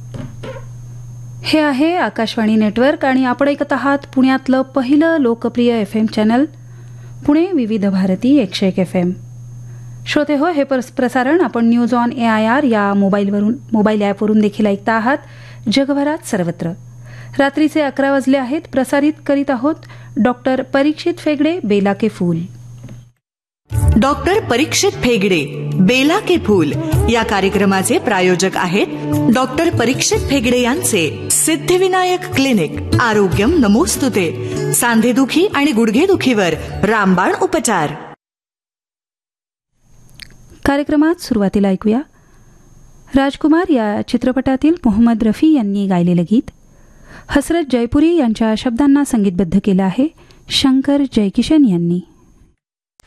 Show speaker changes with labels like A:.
A: हे आहे आकाशवाणी नेटवर्क आणि आपण ऐकत आहात पुण्यातलं पहिलं लोकप्रिय FM चॅनल पुणे विविध भारती 101 FM. श्रोते हो, हे प्रसारण आपण न्यूज ऑन AIR या मोबाईल ॲपवरून देखील ऐकता आहात. जगभरात सर्वत्र रात्रीचे 11 वाजले आहेत. प्रसारित करीत आहोत डॉक्टर परीक्षित फेगडे बेला के फूल.
B: डॉक्टर परीक्षित फेगडे बेला के फूल या कार्यक्रमाचे प्रायोजक आहेत डॉक्टर परीक्षित फेगडे यांचे सिद्धिविनायक क्लिनिक. आरोग्यम नमोस्तुते. सांधेदुखी आणि गुडघेदुखीवर रामबाण उपचार.
A: कार्यक्रमात सुरुवातीला ऐकूया राजकुमार या चित्रपटातील मोहम्मद रफी यांनी गायलेलं गीत. हसरत जयपुरी यांच्या शब्दांना संगीतबद्ध केलं आहे शंकर जयकिशन यांनी.